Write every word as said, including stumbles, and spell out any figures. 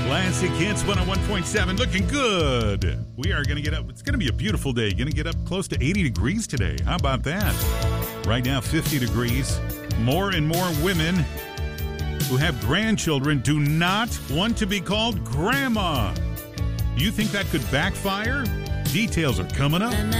Classic Hits one oh one point seven. Looking good. We are going to get up. It's going to be a beautiful day. Going to get up close to eighty degrees today. How about that? Right now, fifty degrees. More and more women who have grandchildren do not want to be called grandma. You think that could backfire? Details are coming up.